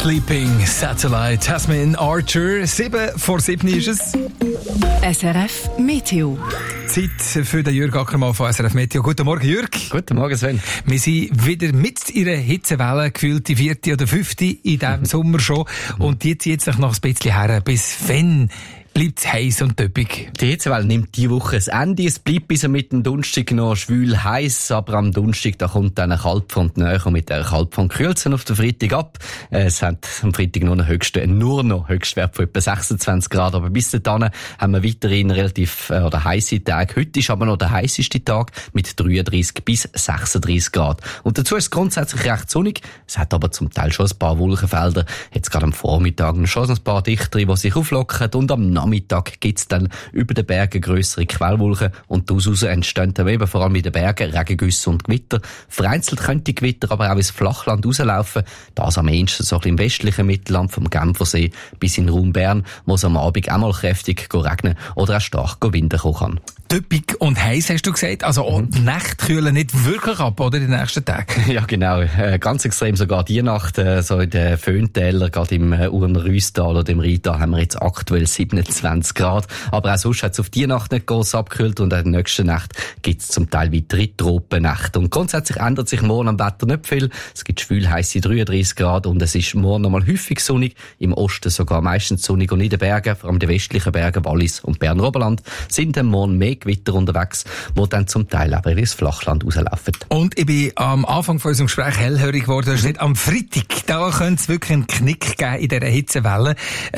Sleeping Satellite, Tasmin Archer. 7:07 ist es. SRF Meteo. Zeit für den Jürg Ackermann von SRF Meteo. Guten Morgen, Jürg. Guten Morgen, Sven. Wir sind wieder mit in einer Hitzewelle, gefühlt die 4. oder 5. in diesem Sommer schon. Und die zieht sich noch ein bisschen her. Bis wann bleibt es heiß und töppig? Die Hitzewelle nimmt diese Woche ein Ende. Es bleibt bis mit dem Donnerstag noch schwül heiß, aber am Donnerstag da kommt dann eine Kaltfront näher und mit der Kaltfront kühlt es auf den Freitag ab. Es hat am Freitag nur noch Höchstwert von etwa 26 Grad. Aber bis dahin haben wir weiterhin relativ heisse Tage. Heute ist aber noch der heisseste Tag mit 33 bis 36 Grad. Und dazu ist es grundsätzlich recht sonnig. Es hat aber zum Teil schon ein paar Wolkenfelder. Jetzt gerade am Vormittag schon ein paar dichtere, die sich auflockern. Und am Nachmittag gibt es dann über den Bergen grössere Quellwolken und daraus entstehen dann eben vor allem in den Bergen Regengüsse und Gewitter. Vereinzelt könnte die Gewitter aber auch ins Flachland rauslaufen. Das am ehesten so im westlichen Mittelland vom Genfersee bis in den Raum Bern, wo es am Abend auch mal kräftig regnen oder auch stark Wind kommen kann. Töppig und heiß, hast du gesagt. Also auch die Nächte kühlen nicht wirklich ab, oder, die nächsten Tage? Ja, genau. Ganz extrem sogar die Nacht, so in den Föhntälern, gerade im Urner Rüstal oder im Rheintal haben wir jetzt aktuell 27 Grad. Aber auch sonst hat es auf die Nacht nicht gross abgekühlt und in der nächsten Nacht gibt es zum Teil weitere Tropennächte. Und grundsätzlich ändert sich morgen am Wetter nicht viel. Es gibt schwül heisse 33 Grad und es ist morgen nochmal häufig sonnig. Im Osten sogar meistens sonnig und in den Bergen, vor allem die westlichen Berge, Wallis und Berner Oberland, sind dann morgen mehr Gewitter unterwegs, die dann zum Teil aber ins Flachland rauslaufen. Und ich bin am Anfang von unserem Gespräch hellhörig geworden. Da steht, am Freitag, da könnte es wirklich einen Knick geben in dieser Hitzewelle.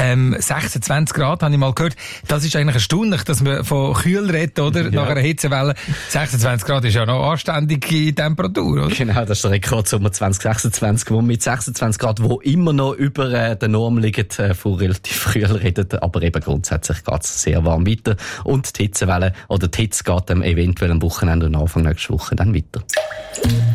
26 Grad, habe ich mal gehört. Das ist eigentlich erstaunlich, dass man von kühl redet, oder? Ja. Nach einer Hitzewelle. 26 Grad ist ja noch anständige Temperatur, oder? Genau, das ist der Rekordsommer 2026, wo mit 26 Grad, wo immer noch über der Norm liegen, von relativ früh redet. Aber eben grundsätzlich geht es sehr warm weiter. Und die Hitzewelle oder die Hitze geht eventuell am Wochenende und Anfang nächste Woche dann weiter.